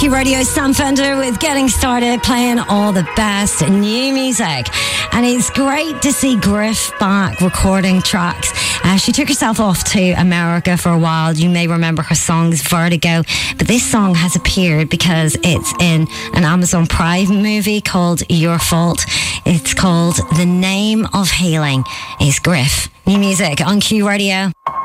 Q Radio, Sam Fender with Getting Started, playing all the best new music. And it's great to see Griff back recording tracks. She took herself off to America for a while. You may remember her songs Vertigo, but this song has appeared because it's in an Amazon Prime movie called Your Fault. It's called The Name of Healing. It's Griff. New music on Q Radio.